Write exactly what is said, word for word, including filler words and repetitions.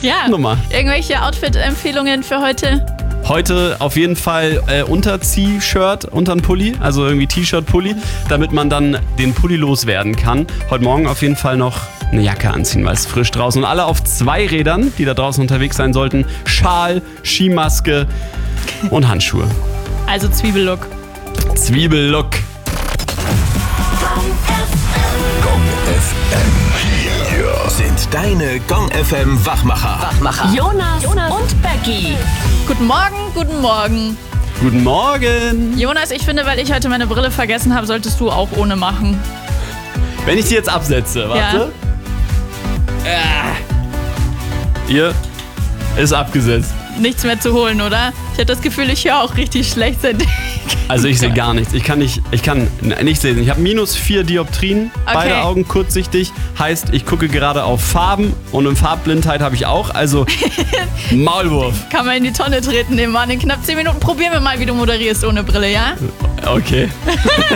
Ja. Nummer. Irgendwelche Outfit-Empfehlungen für heute? Heute auf jeden Fall äh, Unterzieh-Shirt unter den Pulli, also irgendwie T-Shirt-Pulli, damit man dann den Pulli loswerden kann. Heute Morgen auf jeden Fall noch eine Jacke anziehen, weil es frisch draußen. Und alle auf zwei Rädern, die da draußen unterwegs sein sollten, Schal, Skimaske und Handschuhe. Also Zwiebellook. Zwiebellook. Gong F M. Hier sind deine Gong F M Wachmacher. Wachmacher. Jonas, Jonas und Becky. Guten Morgen, guten Morgen. Guten Morgen. Jonas, ich finde, weil ich heute meine Brille vergessen habe, solltest du auch ohne machen. Wenn ich die jetzt absetze, warte. Ja. Hier ist abgesetzt. Nichts mehr zu holen, oder? Ich habe das Gefühl, ich höre auch richtig schlecht. Also ich sehe gar nichts. Ich kann nicht, ich kann nicht sehen. Ich habe minus vier Dioptrien, Okay. beide Augen kurzsichtig. Heißt, ich gucke gerade auf Farben und eine Farbblindheit habe ich auch. Also Maulwurf. Kann man in die Tonne treten, den Mann. In knapp zehn Minuten probieren wir mal, wie du moderierst ohne Brille, ja? Okay.